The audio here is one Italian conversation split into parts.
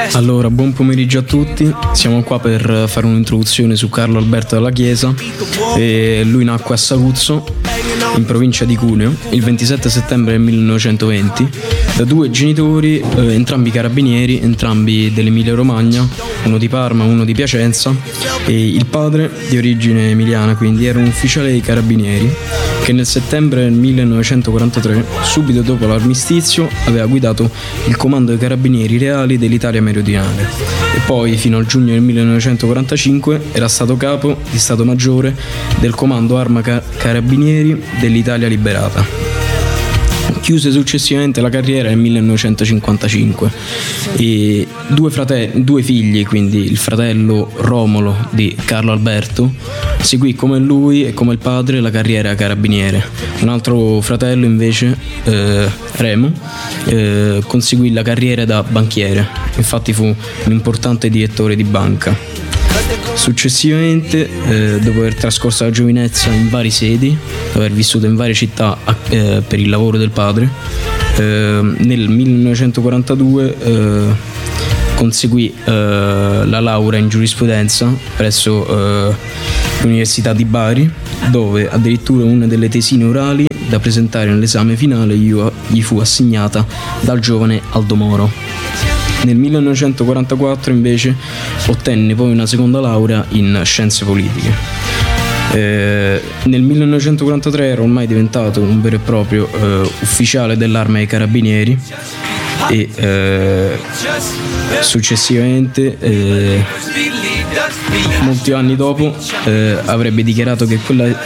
Allora, buon pomeriggio a tutti. Siamo qua per fare un'introduzione su Carlo Alberto Dalla Chiesa. Lui nacque a Saluzzo, in provincia di Cuneo, il 27 settembre del 1920, da due genitori, entrambi carabinieri, entrambi dell'Emilia Romagna, uno di Parma, uno di Piacenza, e il padre, di origine emiliana, quindi era un ufficiale dei carabinieri che nel settembre del 1943, subito dopo l'armistizio, aveva guidato il comando dei carabinieri reali dell'Italia meridionale e poi fino al giugno del 1945 era stato capo di Stato Maggiore del comando Arma Carabinieri dell'Italia liberata. Chiuse successivamente la carriera nel 1955 e due figli, quindi il fratello Romolo di Carlo Alberto seguì come lui e come il padre la carriera carabiniere. Un altro fratello invece, Remo, conseguì la carriera da banchiere, infatti fu un importante direttore di banca. Successivamente, dopo aver trascorso la giovinezza in varie sedi, aver vissuto in varie città per il lavoro del padre, nel 1942 conseguì la laurea in giurisprudenza presso l'Università di Bari, dove addirittura una delle tesine orali da presentare nell'esame finale gli fu assegnata dal giovane Aldo Moro. Nel 1944 invece ottenne poi una seconda laurea in scienze politiche. Nel 1943 era ormai diventato un vero e proprio ufficiale dell'Arma dei Carabinieri e successivamente, molti anni dopo, avrebbe dichiarato che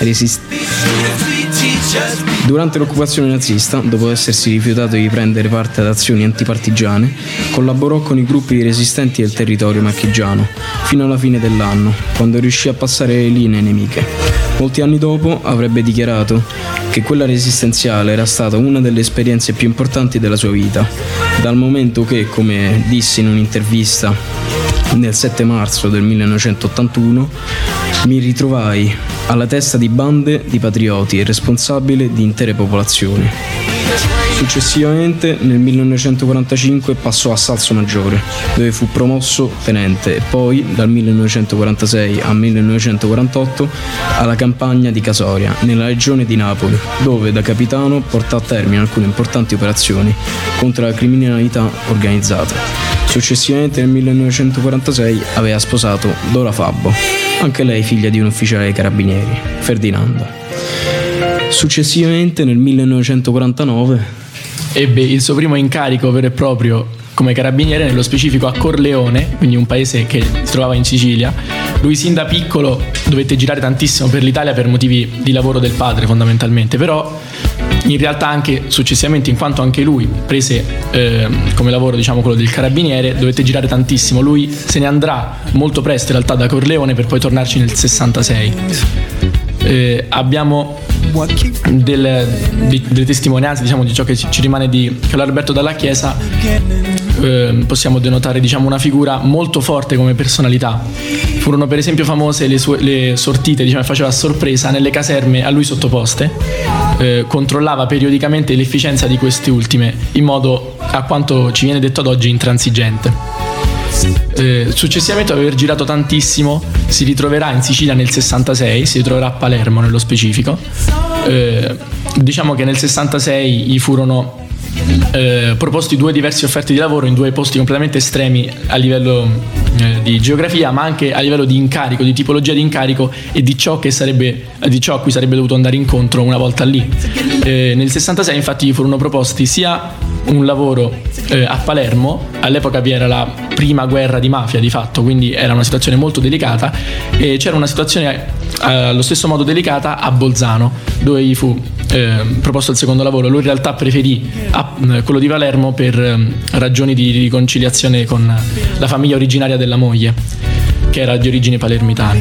durante l'occupazione nazista, dopo essersi rifiutato di prendere parte ad azioni antipartigiane, collaborò con i gruppi resistenti del territorio marchigiano fino alla fine dell'anno, quando riuscì a passare le linee nemiche. Molti anni dopo avrebbe dichiarato che quella resistenziale era stata una delle esperienze più importanti della sua vita, dal momento che, come disse in un'intervista nel 7 marzo del 1981, mi ritrovai alla testa di bande di patrioti e responsabile di intere popolazioni. Successivamente, nel 1945, passò a Salso Maggiore, dove fu promosso tenente, e poi, dal 1946 al 1948, alla campagna di Casoria, nella regione di Napoli, dove da capitano portò a termine alcune importanti operazioni contro la criminalità organizzata. Successivamente, nel 1946, aveva sposato Dora Fabbo, anche lei figlia di un ufficiale dei carabinieri, Ferdinando. Successivamente, nel 1949, ebbe il suo primo incarico vero e proprio come carabiniere, nello specifico a Corleone, quindi un paese che si trovava in Sicilia. Lui sin da piccolo dovette girare tantissimo per l'Italia per motivi di lavoro del padre fondamentalmente, però in realtà anche successivamente, in quanto anche lui prese come lavoro, diciamo, quello del carabiniere, dovette girare tantissimo. Lui se ne andrà molto presto in realtà da Corleone per poi tornarci nel 66. Abbiamo delle testimonianze, diciamo, di ciò che ci rimane di Carlo Alberto Dalla Chiesa. Possiamo denotare, diciamo, una figura molto forte come personalità. Furono per esempio famose le sortite, diciamo, che faceva a sorpresa nelle caserme a lui sottoposte. Controllava periodicamente l'efficienza di queste ultime in modo, a quanto ci viene detto ad oggi, intransigente. Successivamente, dopo aver girato tantissimo, si ritroverà in Sicilia nel 66, si ritroverà a Palermo nello specifico. Diciamo che nel 66 gli furono proposti due diverse offerte di lavoro in due posti completamente estremi a livello di geografia, ma anche a livello di incarico, di tipologia di incarico e di ciò a cui sarebbe dovuto andare incontro una volta lì. Nel 66 infatti gli furono proposti sia un lavoro a Palermo, all'epoca vi era la prima guerra di mafia di fatto, quindi era una situazione molto delicata, e c'era una situazione allo stesso modo delicata a Bolzano, dove gli fu proposto il secondo lavoro. Lui in realtà preferì quello di Palermo per ragioni di riconciliazione con la famiglia originaria della moglie, che era di origine palermitana.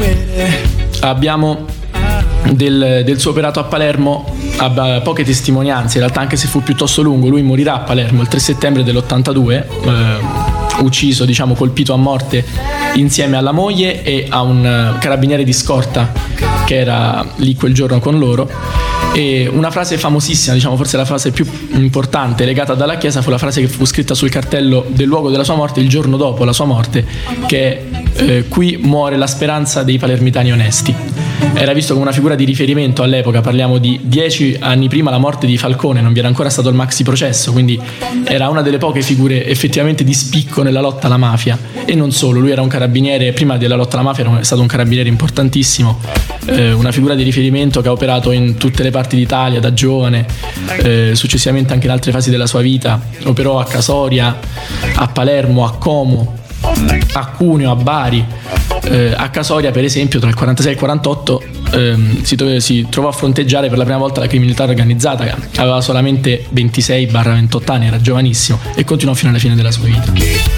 Abbiamo del suo operato a Palermo poche testimonianze, in realtà, anche se fu piuttosto lungo. Lui morirà a Palermo il 3 settembre dell'82, ucciso, diciamo, colpito a morte insieme alla moglie e a un carabiniere di scorta che era lì quel giorno con loro. E una frase famosissima, diciamo forse la frase più importante legata Dalla Chiesa, fu la frase che fu scritta sul cartello del luogo della sua morte il giorno dopo la sua morte, che è qui muore la speranza dei palermitani onesti. Era visto come una figura di riferimento all'epoca, parliamo di 10 anni prima la morte di Falcone, non vi era ancora stato il maxi processo, quindi era una delle poche figure effettivamente di spicco nella lotta alla mafia. E non solo, lui era un carabiniere, prima della lotta alla mafia era stato un carabiniere importantissimo, una figura di riferimento che ha operato in tutte le parti d'Italia da giovane, successivamente anche in altre fasi della sua vita. Operò a Casoria, a Palermo, a Como, a Cuneo, a Bari. A Casoria, per esempio, tra il 46 e il 48 si trovò a fronteggiare per la prima volta la criminalità organizzata. Aveva solamente 26-28 anni, era giovanissimo, e continuò fino alla fine della sua vita.